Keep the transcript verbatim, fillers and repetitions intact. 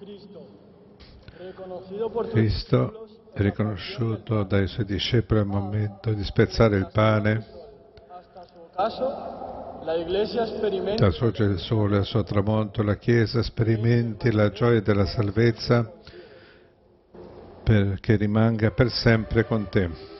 Cristo, riconosciuto dai suoi discepoli al momento di spezzare il pane, da sorgere il sole al suo tramonto, la Chiesa sperimenti la gioia della salvezza perché rimanga per sempre con te.